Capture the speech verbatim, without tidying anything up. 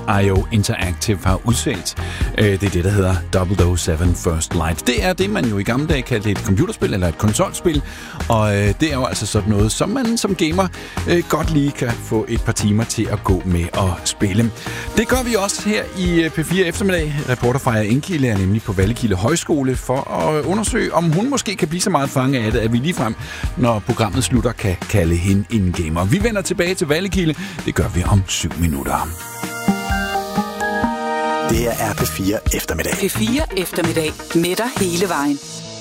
I O Interactive har udsendt. Det er det, der hedder double oh seven First Light. Det er det, man jo i gamle dage kaldte et computerspil eller et konsolspil, og det er jo altså sådan noget, som man som gamer godt lige kan få et par timer til at gå med at spille. Det gør vi også her i P fire eftermiddag. Reporter Freja Enkilde er nemlig på Vallekilde Højskole for at undersøge, om hun måske kan blive så meget fanget af det, at vi ligefrem, når programmet slutter, kan kalde hende en gamer. Vi vender tilbage til Vallekilde. Det gør vi om syv minutter. Det er P fire eftermiddag. P fire eftermiddag med dig hele vejen.